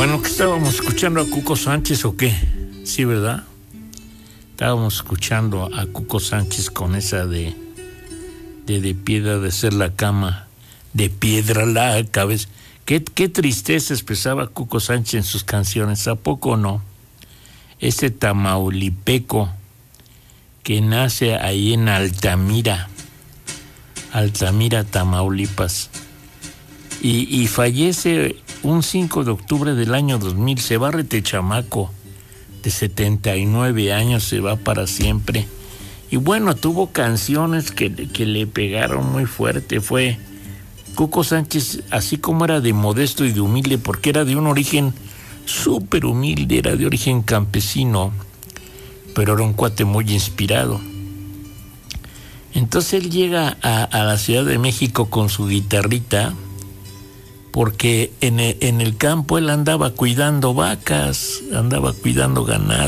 Bueno, ¿que estábamos escuchando a Cuco Sánchez o qué? Sí, ¿verdad? Estábamos escuchando a Cuco Sánchez con esa de piedra de ser la cama, de piedra la cabeza. Qué tristeza expresaba Cuco Sánchez en sus canciones, ¿a poco no? Ese tamaulipeco que nace ahí en Altamira, Tamaulipas, y fallece un 5 de octubre del año 2000, se va retechamaco, de 79 años, se va para siempre. Y bueno, tuvo canciones que le pegaron muy fuerte. Fue Cuco Sánchez, así como era de modesto y de humilde, porque era de un origen súper humilde, era de origen campesino, pero era un cuate muy inspirado. Entonces él llega a la Ciudad de México con su guitarrita, porque en el campo él andaba cuidando vacas, andaba cuidando ganado.